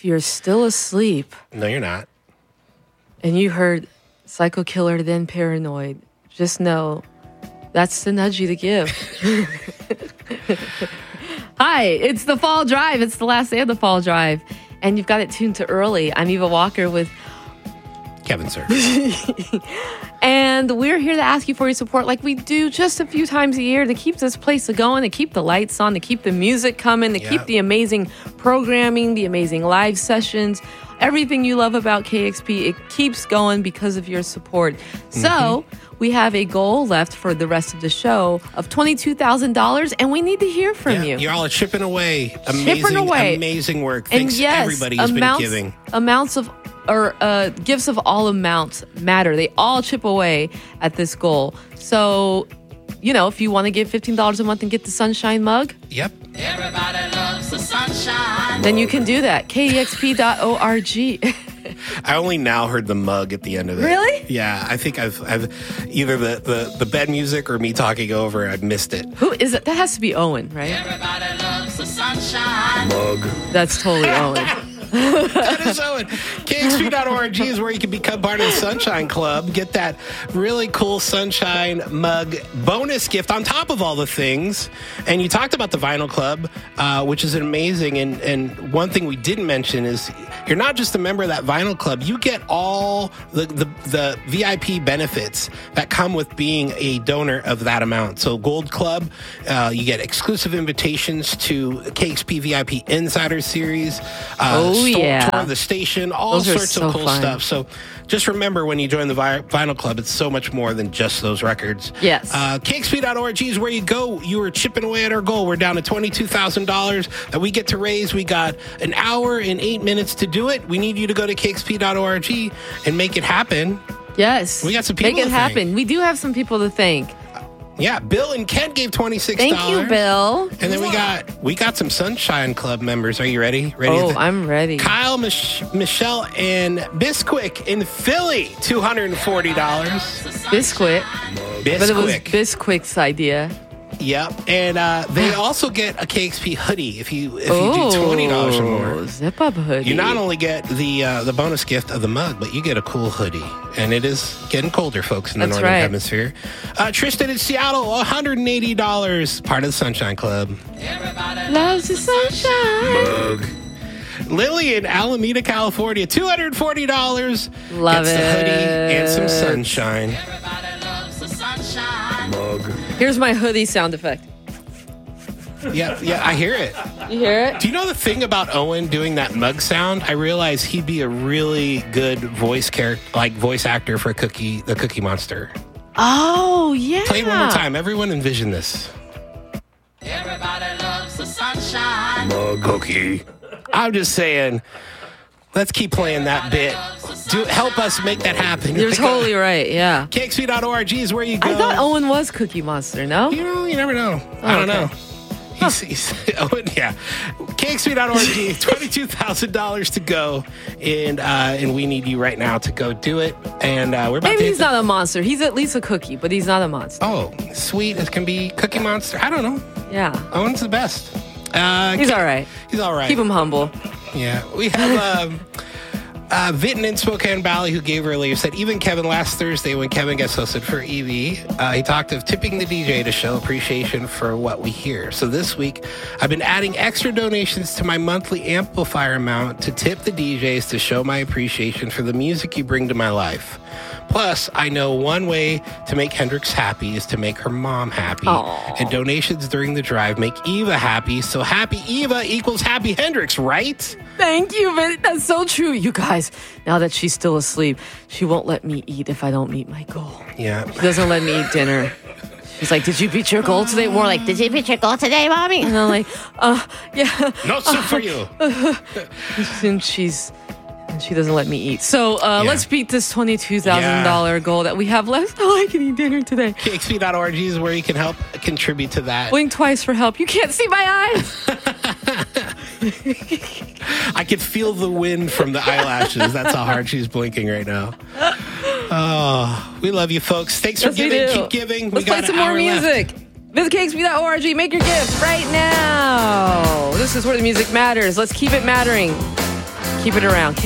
If you're still asleep No, you're not. and you heard Psycho Killer then Paranoid, just know that's the nudge you to give. Hi, it's the Fall Drive. It's the last day of the Fall Drive. And you've got it tuned to early. I'm Eva Walker with Kevin, sir. And we're here to ask you for your support like we do just a few times a year to keep this place going, to keep the lights on, to keep the music coming, to keep the amazing programming, the amazing live sessions, everything you love about KXP. It keeps going because of your support. So we have a goal left for the rest of the show of $22,000, and we need to hear from you. You all are chipping away. Amazing work. Thanks everybody who's been giving. Gifts of all amounts matter. They all chip away at this goal. So, if you want to give $15 a month and get the Sunshine mug, Everybody loves the sunshine. then you can do that. KEXP.org. I only now heard the mug at the end of it. Really? Yeah, I think I've either the bed music or me talking over. I've missed it. Who is it? That has to be Owen, right? Everybody loves the sunshine. Mug. That's totally Owen. That is Owen. KXP.org is where you can become part of the Sunshine Club. Get that really cool Sunshine mug bonus gift on top of all the things. And you talked about the Vinyl Club, which is amazing. And one thing we didn't mention is you're not just a member of that Vinyl Club. You get all the VIP benefits that come with being a donor of that amount. So Gold Club, you get exclusive invitations to KXP VIP Insider Series. Tour of the station, all sorts of cool stuff. So just remember, when you join the Vinyl Club, it's so much more than just those records. Yes. KXP.org is where you go. You are chipping away at our goal. We're down to $22,000 that we get to raise. We got an hour and 8 minutes to do it. We need you to go to KXP.org and make it happen. Yes. We got some people Make it to happen. thank. We do have some people to thank. Yeah, Bill and Kent gave $26. Thank you, Bill. And then we got some Sunshine Club members. Are you ready? I'm ready. Kyle, Michelle, and Bisquick in Philly, $240. Biscuit. But it was Bisquick. Bisquick's idea. Yep. And they also get a KXP hoodie if you do $20 or more. Zip up hoodie. You not only get the bonus gift of the mug, but you get a cool hoodie. And it is getting colder, folks, in the Northern Hemisphere. Tristan in Seattle, $180, part of the Sunshine Club. Loves the sunshine. Mug. Lily in Alameda, California, $240. Love gets it. the hoodie and some sunshine. Everybody loves the sunshine. Mug. Here's my hoodie sound effect. Yeah, I hear it. You hear it? Do you know the thing about Owen doing that mug sound? I realized he'd be a really good voice actor for the Cookie Monster. Oh, yeah. Play it one more time. Everyone envision this. Everybody loves the sunshine. Mug cookie. I'm just saying, let's keep playing that bit. Help us make that happen. You're totally right, yeah. KXP.org is where you go. I thought Owen was Cookie Monster, no? You never know. I don't know. He's Owen, yeah. KXP.org, $22,000 to go, and we need you right now to go do it. And we're about Maybe to he's not a monster. He's at least a cookie, but he's not a monster. Oh, sweet as can be, Cookie Monster. I don't know. Yeah. Owen's the best. He's all right. He's all right. Keep him humble. Yeah. We have Vinton in Spokane Valley, who gave earlier, said, even Kevin last Thursday when Kevin gets hosted for EV, he talked of tipping the DJ to show appreciation for what we hear. So this week, I've been adding extra donations to my monthly amplifier amount to tip the DJs to show my appreciation for the music you bring to my life. Plus, I know one way to make Hendrix happy is to make her mom happy. Aww. And donations during the drive make Eva happy. So happy Eva equals happy Hendrix, right? Thank you, but that's so true, you guys. Now that she's still asleep, she won't let me eat if I don't meet my goal. Yeah. She doesn't let me eat dinner. She's like, did you beat your goal today? More like, did you beat your goal today, Mommy? And I'm like, yeah. No soup for you. And she doesn't let me eat. So let's beat this $22,000 goal that we have left. Oh, I can eat dinner today. KXP.org is where you can help contribute to that. Blink twice for help. You can't see my eyes. I could feel the wind from the eyelashes. That's how hard she's blinking right now. Oh, we love you, folks. Thanks for giving. Keep giving. Let's play some more music. Visit KXP.org. Make your gift right now. This is where the music matters. Let's keep it mattering. Keep it around.